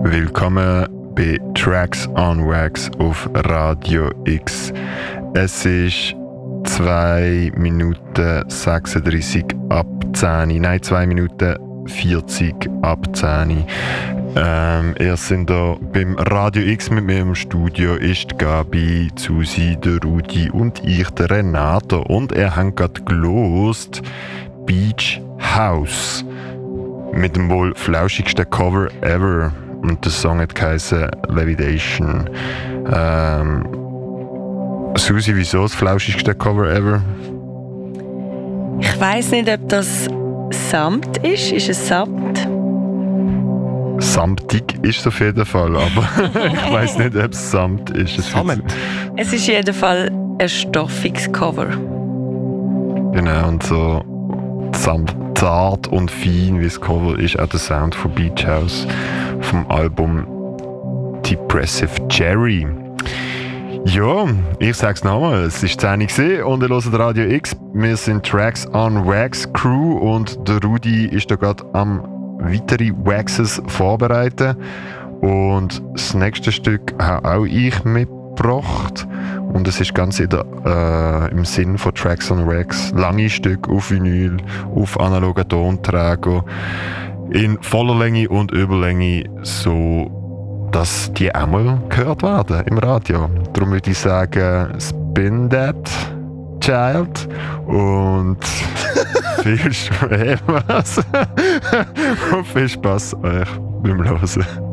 Willkommen bei Tracks on Wax auf Radio X. Es ist 2 Minuten 36 ab 10. Nein, 2 Minuten 40 ab 10. Ihr seid hier beim Radio X mit mir im Studio, ist die Gabi, die Susi, der Rudi und ich, der Renato. Und er hat gerade gelost Beach House mit dem wohl flauschigsten Cover ever. Und der Song hat geheißen Levitation. Susi, wieso das flauschigste Cover ever? Ich weiss nicht, ob das Samt ist. Ist es Samt? Samtig ist es auf jeden Fall, aber ich weiss nicht, ob es Samt ist. Es ist in jedem Fall ein stoffiges Cover. Genau, und so zart und fein wie das Cover ist auch der Sound von Beach House vom Album Depressive Cherry. Ja, ich sag's nochmal, es ist 10 Uhr und ihr hört Radio X. Wir sind Tracks on Wax Crew und der Rudi ist da gerade am weitere Waxes vorbereiten. Und das nächste Stück habe auch ich mitgebracht. Und es ist ganz im Sinn von Tracks on Wax. Lange Stücke auf Vinyl, auf analogen Tonträger, in voller Länge und Überlänge, so dass die auch mal gehört werden im Radio. Darum würde ich sagen, Spin That Child und viel Spaß euch beim Hören.